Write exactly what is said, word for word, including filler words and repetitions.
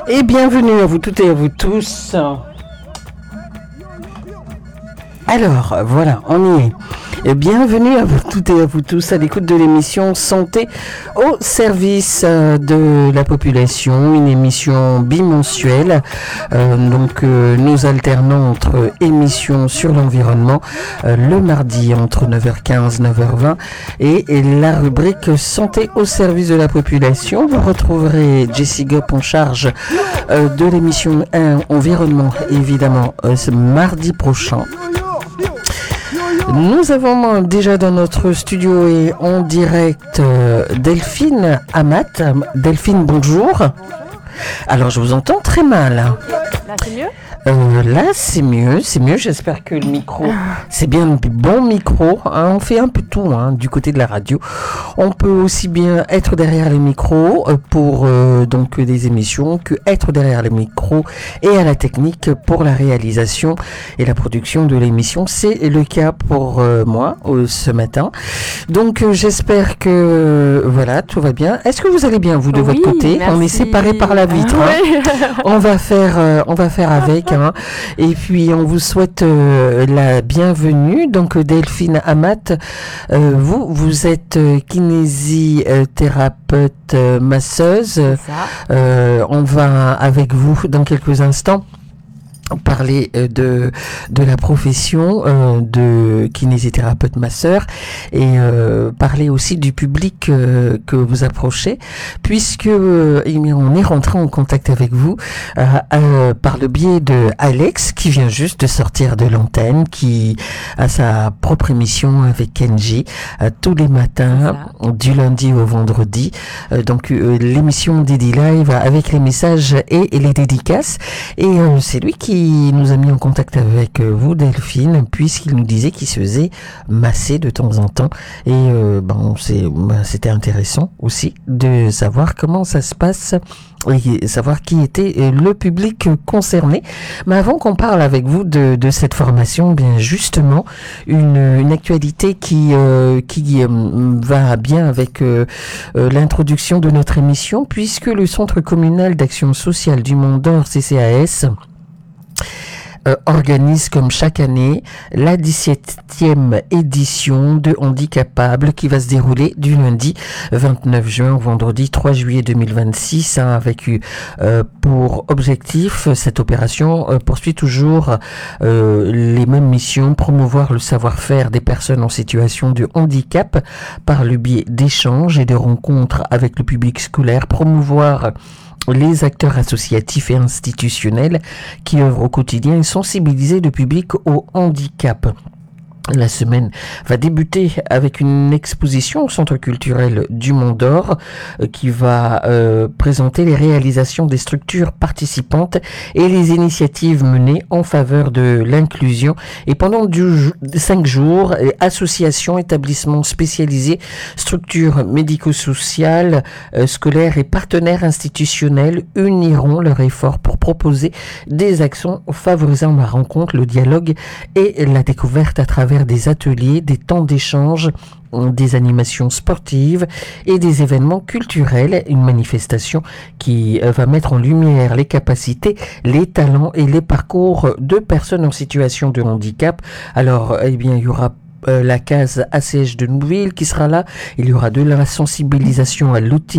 Et bienvenue à vous toutes et à vous tous. Alors, voilà, on y est. Et bienvenue à vous toutes et à vous tous à l'écoute de l'émission Santé au service de la population, une émission bimensuelle. Euh, donc, euh, nous alternons entre émissions sur l'environnement euh, le mardi entre neuf heures quinze et neuf heures vingt et, et la rubrique Santé au service de la population. Vous retrouverez Jessie Gop en charge euh, de l'émission un Environnement, évidemment, euh, ce mardi prochain. Nous avons déjà dans notre studio et en direct euh, Delphine Amat. Delphine, bonjour. Alors, je vous entends très mal. Là, c'est mieux ? Euh, là, c'est mieux, c'est mieux. J'espère que le micro, c'est bien le bon micro. Hein, on fait un peu tout hein, du côté de la radio. On peut aussi bien être derrière les micros euh, pour euh, donc des émissions que être derrière les micros et à la technique pour la réalisation et la production de l'émission. C'est le cas pour euh, moi euh, ce matin. Donc, euh, j'espère que euh, voilà, tout va bien. Est-ce que vous allez bien vous de oui, votre côté ? Merci. On est séparés par la vitre. Ah, hein. ouais. On va faire, euh, on va faire avec. Hein. Et puis on vous souhaite euh, la bienvenue. Donc Delphine Amat, euh, vous vous êtes euh, kinésithérapeute euh, masseuse. C'est ça. Euh, on va avec vous dans quelques instants parler de de la profession euh, de kinésithérapeute masseur et euh, parler aussi du public euh, que vous approchez puisque euh, eh bien, on est rentré en contact avec vous euh, euh, par le biais de Alex qui vient juste de sortir de l'antenne, qui a sa propre émission avec Kenji euh, tous les matins du lundi au vendredi, euh, donc euh, l'émission Didi Live avec les messages et, et les dédicaces et euh, c'est lui qui Il nous a mis en contact avec vous, Delphine, puisqu'il nous disait qu'il se faisait masser de temps en temps. Et euh, ben, c'est, ben, c'était intéressant aussi de savoir comment ça se passe et savoir qui était le public concerné. Mais avant qu'on parle avec vous de, de cette formation, bien justement, une, une actualité qui, euh, qui euh, va bien avec euh, euh, l'introduction de notre émission, puisque le Centre communal d'action sociale du Mont d'Or, C C A S, Euh, organise comme chaque année la dix-septième édition de Handicapable qui va se dérouler du lundi vingt-neuf juin au vendredi trois juillet deux mille vingt-six hein, avec euh, pour objectif cette opération euh, poursuit toujours euh, les mêmes missions, promouvoir le savoir-faire des personnes en situation de handicap par le biais d'échanges et de rencontres avec le public scolaire, promouvoir les acteurs associatifs et institutionnels qui œuvrent au quotidien et sensibiliser le public au handicap. La semaine va débuter avec une exposition au Centre culturel du Mont d'Or euh, qui va euh, présenter les réalisations des structures participantes et les initiatives menées en faveur de l'inclusion. Et pendant du, cinq jours, associations, établissements spécialisés, structures médico-sociales, euh, scolaires et partenaires institutionnels uniront leurs efforts pour proposer des actions favorisant la rencontre, le dialogue et la découverte à travers des ateliers, des temps d'échange, des animations sportives et des événements culturels, une manifestation qui va mettre en lumière les capacités, les talents et les parcours de personnes en situation de handicap. Alors, eh bien, il y aura Euh, la case A C H de Nouville qui sera là, il y aura de la sensibilisation à l'outil